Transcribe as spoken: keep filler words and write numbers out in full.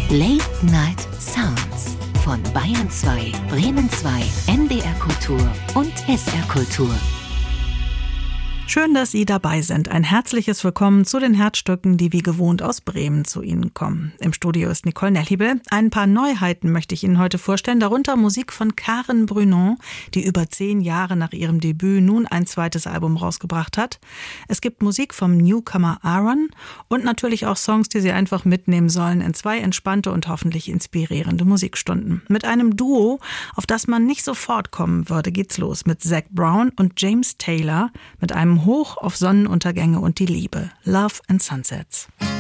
Late Night Sounds von Bayern zwei, Bremen zwei, N D R Kultur und S R Kultur. Schön, dass Sie dabei sind. Ein herzliches Willkommen zu den Herzstücken, die wie gewohnt aus Bremen zu Ihnen kommen. Im Studio ist Nicole Nelliebel. Ein paar Neuheiten möchte ich Ihnen heute vorstellen, darunter Musik von Karen Brunon, die über zehn Jahre nach ihrem Debüt nun ein zweites Album rausgebracht hat. Es gibt Musik vom Newcomer Aaron und natürlich auch Songs, die Sie einfach mitnehmen sollen in zwei entspannte und hoffentlich inspirierende Musikstunden. Mit einem Duo, auf das man nicht sofort kommen würde, geht's los mit Zac Brown und James Taylor mit einem Hoch auf Sonnenuntergänge und die Liebe. Love and Sunsets.